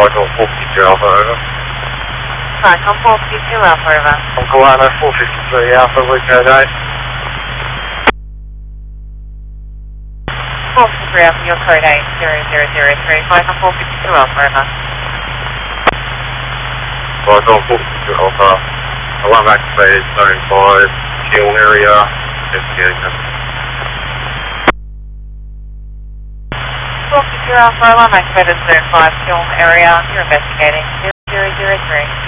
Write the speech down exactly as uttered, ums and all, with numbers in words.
Michael four fifty-two Alpha, over. Michael four fifty-two Alpha, over. Uncle Lano four fifty-three Alpha, we code eight. four fifty-three Alpha, your code eight zero zero zero three. Michael four fifty-two Alpha, over. Michael four fifty-two Alpha, alarm activated, zone five, kill area, investigation. four fifty-two Alpha, alarm activated, zone five, kill area, you're investigating zero zero zero three.